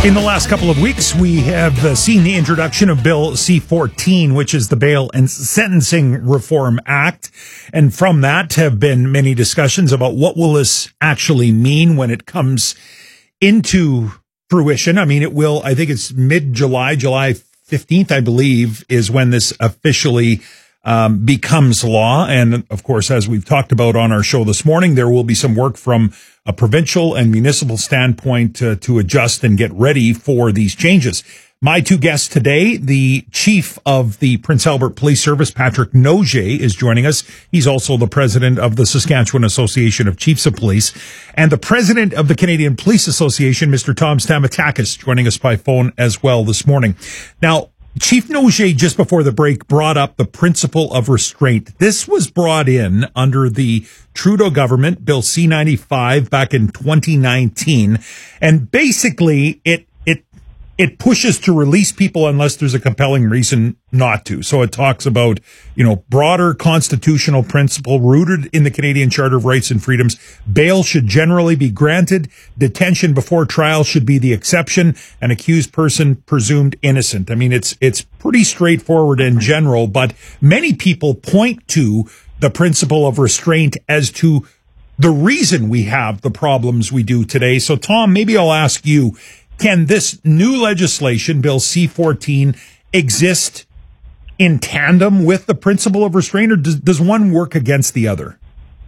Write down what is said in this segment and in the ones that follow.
In the last couple of weeks, we have seen the introduction of Bill C-14, which is the Bail and Sentencing Reform Act. And from that have been many discussions about what will this actually mean when it comes into fruition. I mean, it will, I think it's mid-July, July 15th, I believe, is when this officially becomes law. And of course, as we've talked about on our show this morning, there will be some work from a provincial and municipal standpoint to adjust and get ready for these changes. My two guests today, the chief of the Prince Albert Police Service, Patrick Nogier, is joining us. He's also the president of the Saskatchewan Association of Chiefs of Police, and the president of the Canadian Police Association, Mr. Tom Stamatakis, joining us by phone as well this morning. Now, Chief Nogier, just before the break, brought up the principle of restraint. This was brought in under the Trudeau government, Bill C-95, back in 2019. And basically, it pushes to release people unless there's a compelling reason not to. So it talks about, broader constitutional principle rooted in the Canadian Charter of Rights and Freedoms. Bail should generally be granted. Detention before trial should be the exception. An accused person presumed innocent. I mean, it's pretty straightforward in general, but many people point to the principle of restraint as to the reason we have the problems we do today. So, Tom, maybe I'll ask you, can this new legislation, Bill C-14, exist in tandem with the principle of restraint, or does one work against the other?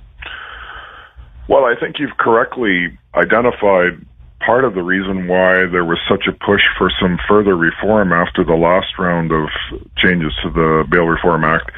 Well, I think you've correctly identified part of the reason why there was such a push for some further reform after the last round of changes to the Bail Reform Act.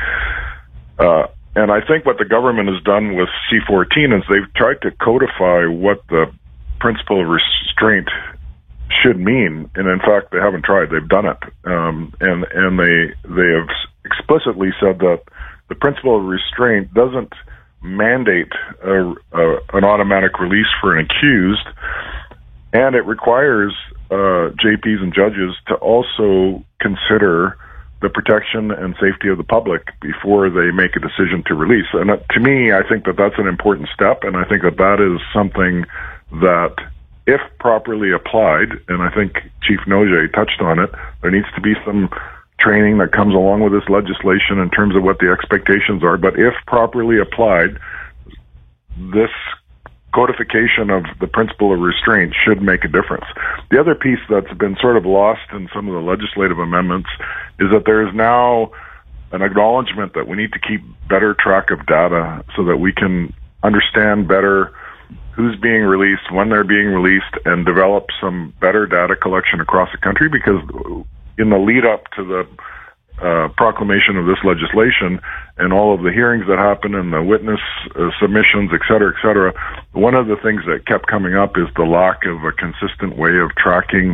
And I think what the government has done with C-14 is they've tried to codify what the principle of restraint should mean, and in fact, they haven't tried. They've done it, and they have explicitly said that the principle of restraint doesn't mandate an automatic release for an accused, and it requires JPs and judges to also consider the protection and safety of the public before they make a decision to release. And to me, I think that that's an important step, and I think that that is something that, if properly applied, and I think Chief Nogier touched on it, there needs to be some training that comes along with this legislation in terms of what the expectations are. But if properly applied, this codification of the principle of restraint should make a difference. The other piece that's been sort of lost in some of the legislative amendments is that there is now an acknowledgement that we need to keep better track of data so that we can understand better who's being released, when they're being released, and develop some better data collection across the country, because in the lead up to the proclamation of this legislation and all of the hearings that happen and the witness submissions, et cetera, one of the things that kept coming up is the lack of a consistent way of tracking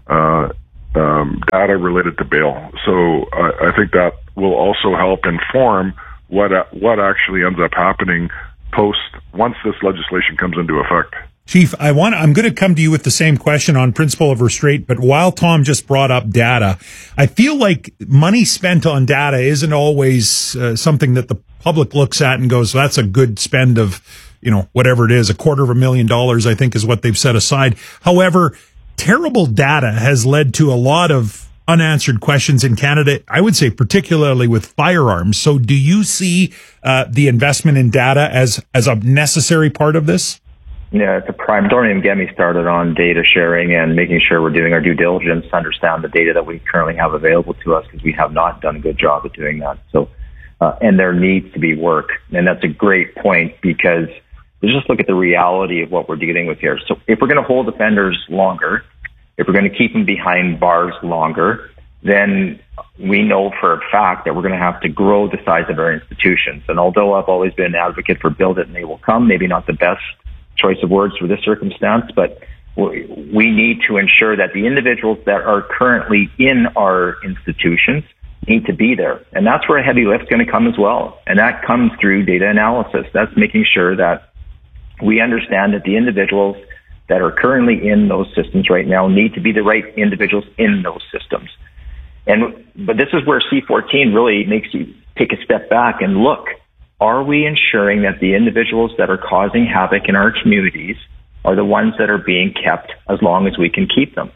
data related to bail. So I think that will also help inform what actually ends up happening once this legislation comes into effect. Chief, I'm going to come to you with the same question on principle of restraint, but while Tom just brought up data, I feel like money spent on data isn't always something that the public looks at and goes, that's a good spend of, whatever it is, $250,000, I think is what they've set aside. However, terrible data has led to a lot of unanswered questions in Canada, I would say particularly with firearms. So do you see the investment in data as a necessary part of this? Yeah, it's a prime. Don't even get me started on data sharing and making sure we're doing our due diligence to understand the data that we currently have available to us, because we have not done a good job of doing that. So, and there needs to be work. And that's a great point, because just look at the reality of what we're dealing with here. So if we're going to hold offenders longer, if we're going to keep them behind bars longer, then we know for a fact that we're going to have to grow the size of our institutions. And although I've always been an advocate for build it and they will come, maybe not the best choice of words for this circumstance, but we need to ensure that the individuals that are currently in our institutions need to be there. And that's where a heavy lift's going to come as well. And that comes through data analysis. That's making sure that we understand that the individuals that are currently in those systems right now need to be the right individuals in those systems. But this is where C-14 really makes you take a step back and look. Are we ensuring that the individuals that are causing havoc in our communities are the ones that are being kept as long as we can keep them?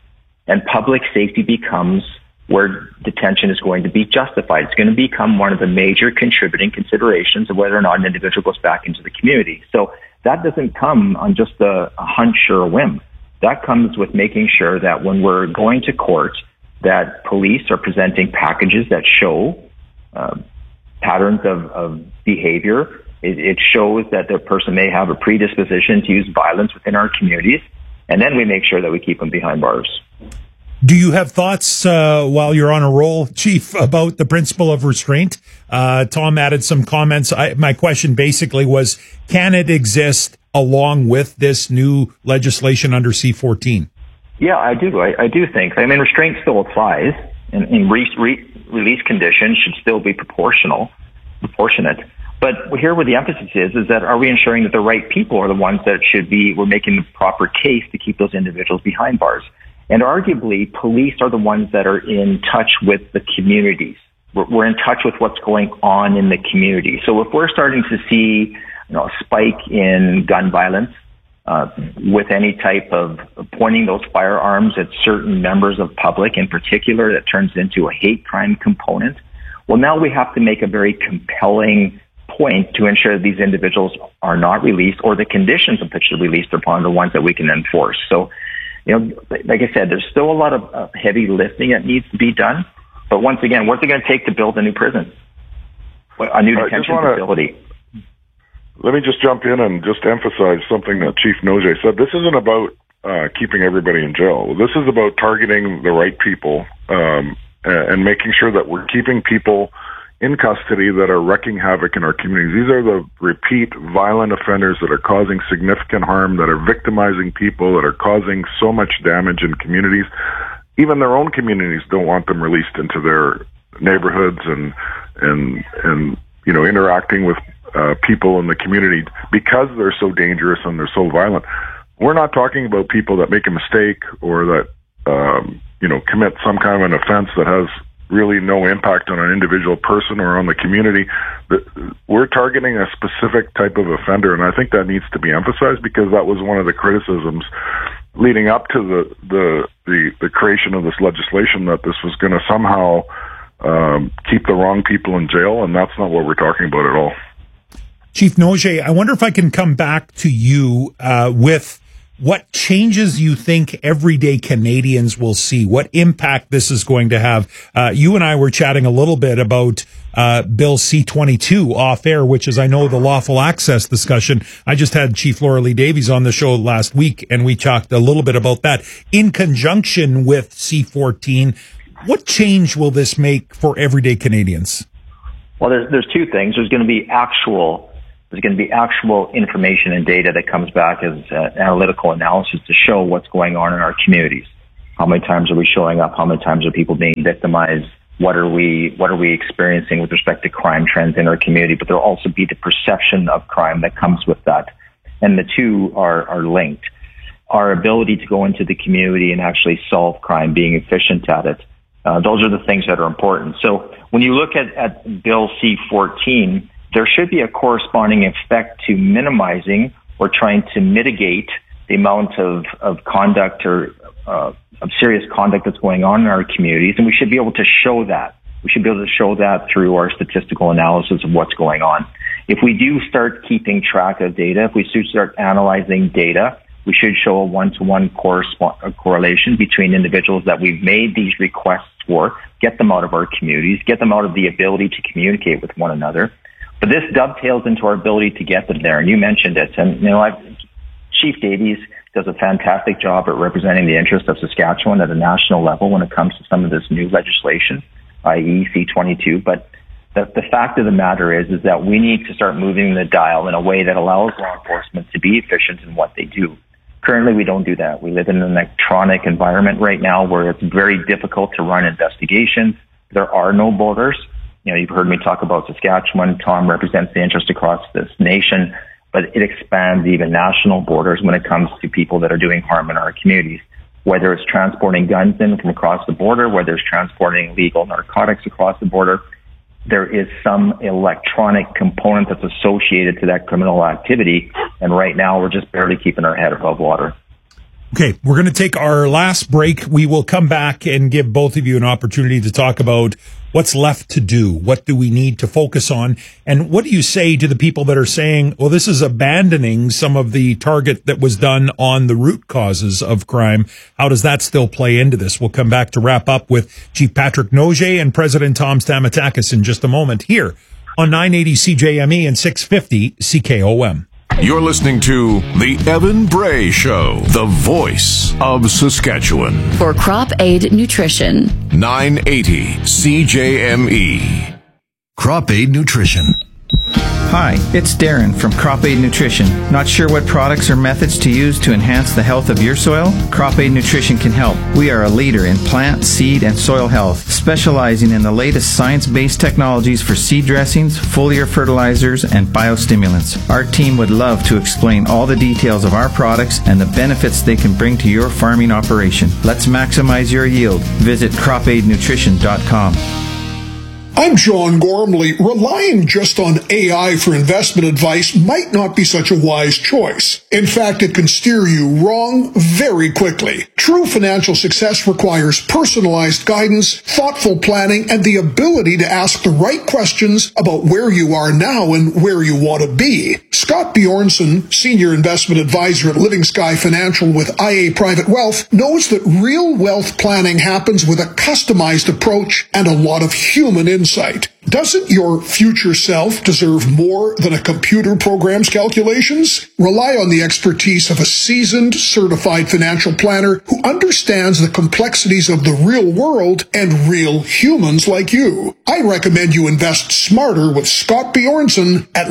and public safety becomes where detention is going to be justified. It's going to become one of the major contributing considerations of whether or not an individual goes back into the community. So that doesn't come on just a hunch or a whim. That comes with making sure that when we're going to court, that police are presenting packages that show patterns of behavior. It shows that the person may have a predisposition to use violence within our communities, and then we make sure that we keep them behind bars. Do you have thoughts while you're on a roll, Chief, about the principle of restraint? Tom added some comments. My question basically was, can it exist along with this new legislation under C-14? Yeah, I do. I do think. I mean, restraint still applies, and release conditions should still be proportionate. But here where the emphasis is that are we ensuring that the right people are the ones that we're making the proper case to keep those individuals behind bars? And arguably, police are the ones that are in touch with the communities. We're in touch with what's going on in the community. So if we're starting to see, a spike in gun violence, with any type of pointing those firearms at certain members of public in particular, that turns into a hate crime component, well, now we have to make a very compelling point to ensure that these individuals are not released, or the conditions of which they're released upon the ones that we can enforce. So, like I said, there's still a lot of heavy lifting that needs to be done. But once again, what's it going to take to build a new prison, a new detention facility? Let me just jump in and just emphasize something that Chief Noje said. This isn't about keeping everybody in jail. This is about targeting the right people and making sure that we're keeping people in custody that are wreaking havoc in our communities. These are the repeat violent offenders that are causing significant harm, that are victimizing people, that are causing so much damage in communities. Even their own communities don't want them released into their neighborhoods and interacting with people in the community because they're so dangerous and they're so violent. We're not talking about people that make a mistake or that commit some kind of an offense that has really no impact on an individual person or on the community. We're targeting a specific type of offender, and I think that needs to be emphasized because that was one of the criticisms leading up to the creation of this legislation, that this was going to somehow keep the wrong people in jail, and that's not what we're talking about at all. Chief Noje, I wonder if I can come back to you with what changes you think everyday Canadians will see, what impact this is going to have. You and I were chatting a little bit about Bill C-22 off air, which is, I know, the lawful access discussion. I just had Chief Laura Lee Davies on the show last week, and we talked a little bit about that. In conjunction with C-14, what change will this make for everyday Canadians? Well, there's two things. There's going to be actual information and data that comes back as analytical analysis to show what's going on in our communities. How many times are we showing up? How many times are people being victimized? What are we experiencing with respect to crime trends in our community? But there'll also be the perception of crime that comes with that. And the two are linked. Our ability to go into the community and actually solve crime, being efficient at it, those are the things that are important. So when you look at Bill C-14, there should be a corresponding effect to minimizing or trying to mitigate the amount of conduct or of serious conduct that's going on in our communities, and we should be able to show that. We should be able to show that through our statistical analysis of what's going on. If we do start keeping track of data, if we start analyzing data, we should show a one-to-one correlation between individuals that we've made these requests for, get them out of our communities, get them out of the ability to communicate with one another. But this dovetails into our ability to get them there. And you mentioned it. And, Chief Davies does a fantastic job at representing the interests of Saskatchewan at a national level when it comes to some of this new legislation, i.e. C-22. But the fact of the matter is that we need to start moving the dial in a way that allows law enforcement to be efficient in what they do. Currently, we don't do that. We live in an electronic environment right now where it's very difficult to run investigations. There are no borders. You've heard me talk about Saskatchewan. Tom represents the interest across this nation, but it expands even national borders when it comes to people that are doing harm in our communities. Whether it's transporting guns in from across the border, whether it's transporting illegal narcotics across the border, there is some electronic component that's associated to that criminal activity. And right now, we're just barely keeping our head above water. Okay, we're going to take our last break. We will come back and give both of you an opportunity to talk about what's left to do. What do we need to focus on? And what do you say to the people that are saying, well, this is abandoning some of the target that was done on the root causes of crime? How does that still play into this? We'll come back to wrap up with Chief Patrick Nogier and President Tom Stamatakis in just a moment here on 980 CJME and 650 CKOM. You're listening to The Evan Bray Show, the voice of Saskatchewan. For Crop Aid Nutrition. 980 CJME. Crop Aid Nutrition. Hi, it's Darren from Crop Aid Nutrition. Not sure what products or methods to use to enhance the health of your soil? Crop Aid Nutrition can help. We are a leader in plant, seed, and soil health, specializing in the latest science-based technologies for seed dressings, foliar fertilizers, and biostimulants. Our team would love to explain all the details of our products and the benefits they can bring to your farming operation. Let's maximize your yield. Visit cropaidnutrition.com. I'm John Gormley. Relying just on AI for investment advice might not be such a wise choice. In fact, it can steer you wrong very quickly. True financial success requires personalized guidance, thoughtful planning, and the ability to ask the right questions about where you are now and where you want to be. Scott Bjornson, Senior Investment Advisor at Living Sky Financial with IA Private Wealth, knows that real wealth planning happens with a customized approach and a lot of human insight. Doesn't your future self deserve more than a computer program's calculations? Rely on the expertise of a seasoned, certified financial planner who understands the complexities of the real world and real humans like you. I recommend you invest smarter with Scott Bjornson at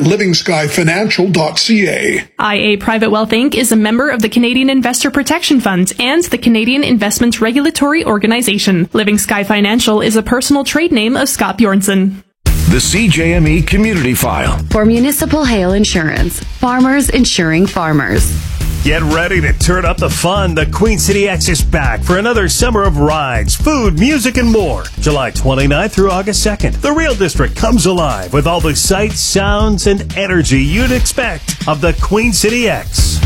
livingskyfinancial.ca. IA Private Wealth Inc. is a member of the Canadian Investor Protection Funds and the Canadian Investments Regulatory Organization. Living Sky Financial is a personal trade name of Scott Bjornson. The CJME Community File. For municipal hail insurance, farmers insuring farmers. Get ready to turn up the fun. The Queen City X is back for another summer of rides, food, music, and more. July 29th through August 2nd. The Real District comes alive with all the sights, sounds, and energy you'd expect of the Queen City X.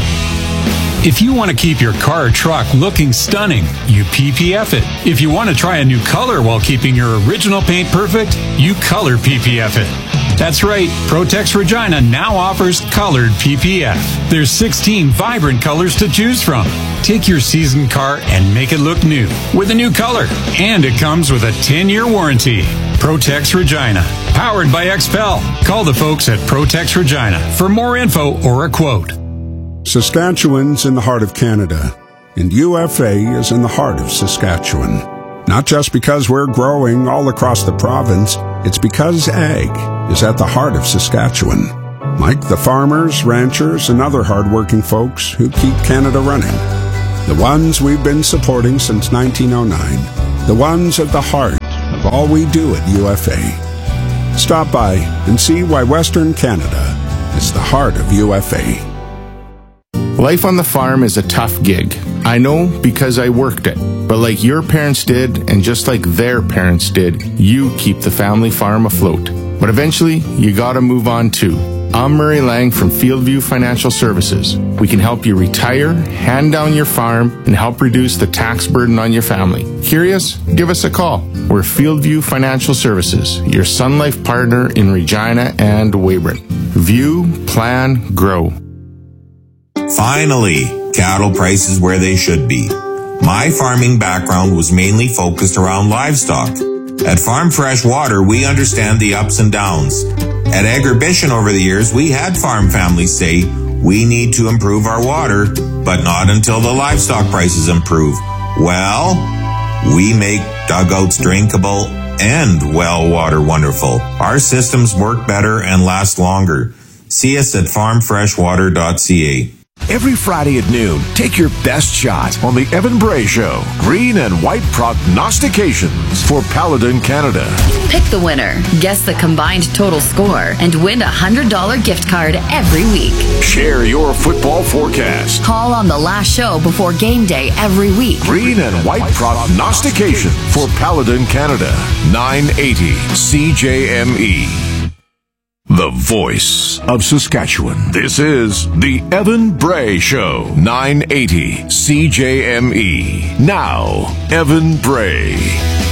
If you want to keep your car or truck looking stunning, you PPF it. If you want to try a new color while keeping your original paint perfect, you color PPF it. That's right, Protex Regina now offers colored PPF. There's 16 vibrant colors to choose from. Take your seasoned car and make it look new with a new color. And it comes with a 10-year warranty. Protex Regina, powered by XPEL. Call the folks at Protex Regina for more info or a quote. Saskatchewan's in the heart of Canada, and UFA is in the heart of Saskatchewan. Not just because we're growing all across the province, it's because ag is at the heart of Saskatchewan. Like the farmers, ranchers, and other hardworking folks who keep Canada running. The ones we've been supporting since 1909. The ones at the heart of all we do at UFA. Stop by and see why Western Canada is the heart of UFA. Life on the farm is a tough gig. I know because I worked it. But like your parents did, and just like their parents did, you keep the family farm afloat. But eventually, you gotta move on too. I'm Murray Lang from Fieldview Financial Services. We can help you retire, hand down your farm, and help reduce the tax burden on your family. Curious? Give us a call. We're Fieldview Financial Services, your Sun Life partner in Regina and Weyburn. View, plan, grow. Finally, cattle prices where they should be. My farming background was mainly focused around livestock. At Farm Fresh Water, we understand the ups and downs. At Agribition over the years, we had farm families say, we need to improve our water, but not until the livestock prices improve. Well, we make dugouts drinkable and well water wonderful. Our systems work better and last longer. See us at farmfreshwater.ca. Every Friday at noon, take your best shot on the Evan Bray Show. Green and white prognostications for Paladin Canada. Pick the winner, guess the combined total score, and win a $100 gift card every week. Share your football forecast. Call on the last show before game day every week. Green and white prognostication for Paladin Canada. 980 CJME. The voice of Saskatchewan. This is the Evan Bray Show, 980 CJME. Now, Evan Bray.